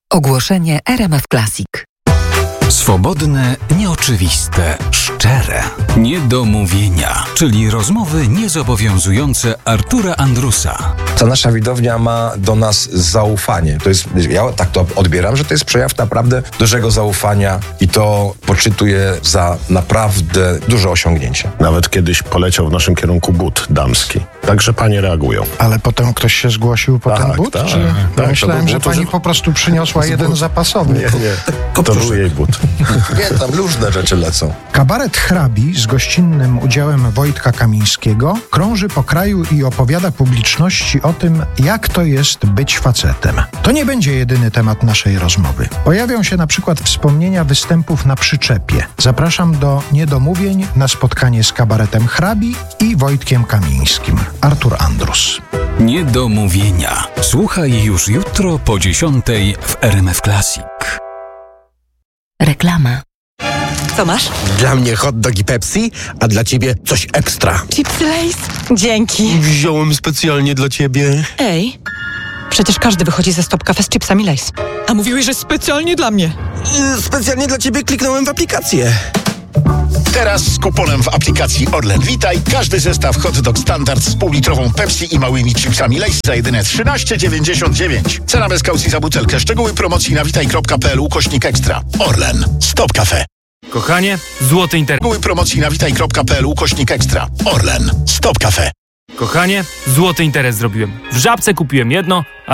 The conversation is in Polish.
Ogłoszenie RMF Classic. Swobodne, nieoczywiste, szczere. Niedomówienia, czyli rozmowy niezobowiązujące Artura Andrusa. Ta nasza widownia ma do nas zaufanie. Ja tak to odbieram, że to jest przejaw naprawdę dużego zaufania i to poczytuję za naprawdę duże osiągnięcie. Nawet kiedyś poleciał w naszym kierunku but damski. Także panie reagują. Ale potem ktoś się zgłosił po ten but? Tak, Czy... tak, Myślałem, że but, pani po prostu przyniosła jeden zapasowy. Nie. To był jej but. Nie, tam różne rzeczy lecą. Kabaret Hrabi z gościnnym udziałem Wojtka Kamińskiego krąży po kraju i opowiada publiczności o tym, jak to jest być facetem. To nie będzie jedyny temat naszej rozmowy. Pojawią się na przykład wspomnienia występów na przyczepie. Zapraszam do Niedomówień na spotkanie z kabaretem Hrabi i Wojtkiem Kamińskim. Artur Andrus. Niedomówienia. Słuchaj już jutro po 10:00 w RMF Classic. Reklama. Co masz? Dla mnie hot dog i Pepsi, a dla ciebie coś ekstra. Chipsy Lay's? Dzięki. Wziąłem specjalnie dla ciebie. Ej, przecież każdy wychodzi ze Stop Cafe z chipsami Lay's. A mówiłeś, że specjalnie dla mnie. Specjalnie dla ciebie kliknąłem w aplikację. Teraz z kuponem w aplikacji Orlen Witaj każdy zestaw hot dog standard z półlitrową Pepsi i małymi chipsami Lay's za jedyne 13,99. Cena bez kaucji za butelkę. Szczegóły promocji na witaj.pl/ekstra. Orlen. Stop Cafe. Kochanie, złoty interes. Szczegóły promocji na witaj.pl/ekstra. Orlen. Stop Cafe. Kochanie, złoty interes zrobiłem. W Żabce kupiłem jedno,